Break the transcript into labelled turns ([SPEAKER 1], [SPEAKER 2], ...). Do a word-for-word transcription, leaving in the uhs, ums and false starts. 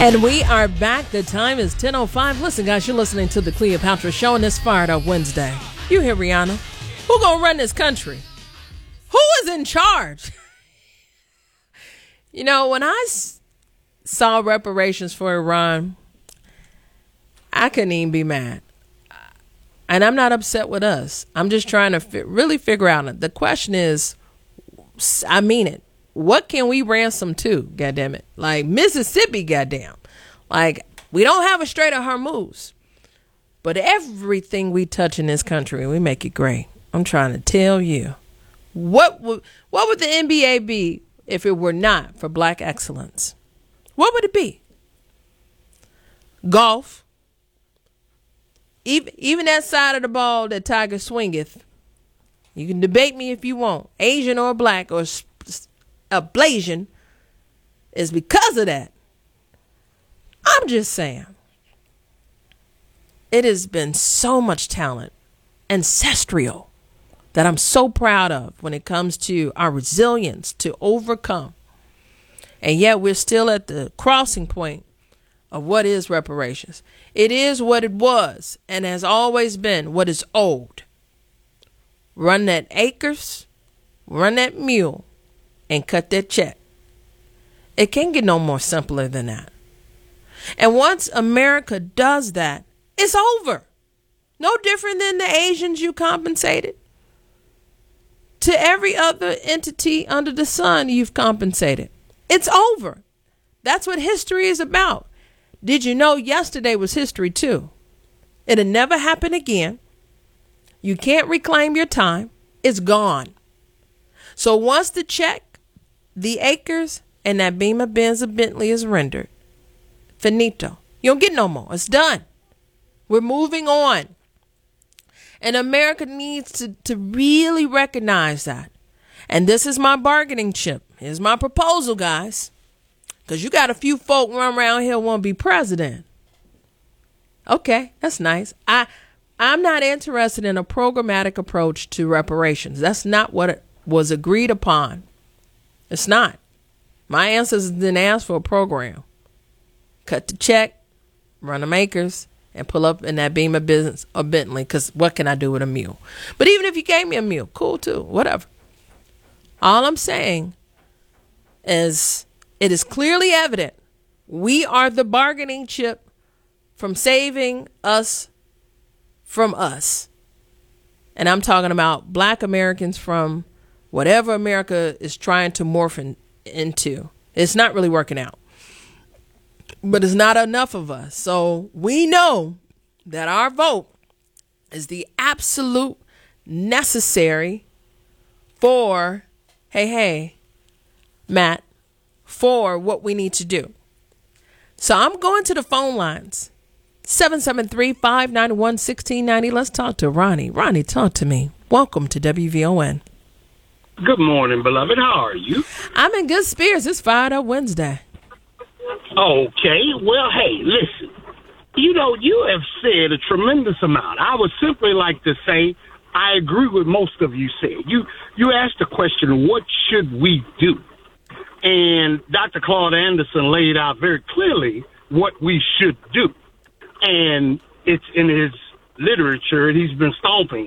[SPEAKER 1] And we are back. The time is ten oh five. Listen, guys, you're listening to the Cleopatra Show, and it's Fired Up Wednesday. You hear Rihanna? Who gonna run this country? Who is in charge? You know, when I s- saw reparations for Iran, I couldn't even be mad. And I'm not upset with us. I'm just trying to fi- really figure out. The question is, I mean it. What can we ransom to, goddammit? Like Mississippi, goddamn. Like, we don't have a Strait of Hormuz. But everything we touch in this country, we make it great. I'm trying to tell you. What would, what would the N B A be if it were not for black excellence? What would it be? Golf. Even, even that side of the ball that Tiger swingeth. You can debate me if you want. Asian or black or a Blasian is because of that. I'm just saying. It has been so much talent, ancestral, that I'm so proud of when it comes to our resilience to overcome. And yet we're still at the crossing point of what is reparations. It is what it was and has always been what is owed. Run that acres, run that mule, and cut that check. It can't get no more simpler than that. And once America does that, it's over. No different than the Asians you compensated. To every other entity under the sun you've compensated. It's over. That's what history is about. Did you know yesterday was history too? It'll never happen again. You can't reclaim your time. It's gone. So once the check, the acres, and that Beamer, Benz, or Bentley is rendered, finito. You don't get no more. It's done. We're moving on. And America needs to, to really recognize that. And this is my bargaining chip. Here's my proposal, guys. Because you got a few folk run around here want to be president. Okay, that's nice. I, I'm not interested in a programmatic approach to reparations. That's not what it was agreed upon. It's not. My ancestors didn't ask for a program. Cut the check, run them acres, and pull up in that Beamer, business or Bentley, because what can I do with a mule? But even if you gave me a mule, cool too, whatever. All I'm saying is it is clearly evident we are the bargaining chip from saving us from us. And I'm talking about black Americans from whatever America is trying to morph in, into. It's not really working out. But it's not enough of us. So we know that our vote is the absolute necessary for, hey, hey, Matt, for what we need to do. So I'm going to the phone lines. seven seven three, five nine one, one six nine zero. Let's talk to Ronnie. Ronnie, talk to me. Welcome to W V O N.
[SPEAKER 2] Good morning, beloved. How are you?
[SPEAKER 1] I'm in good spirits. It's Fired Up Wednesday.
[SPEAKER 2] Okay. Well, hey, listen. You know, you have said a tremendous amount. I would simply like to say I agree with most of you said. You you asked the question, what should we do? And Doctor Claude Anderson laid out very clearly what we should do. And it's in his literature, and he's been stomping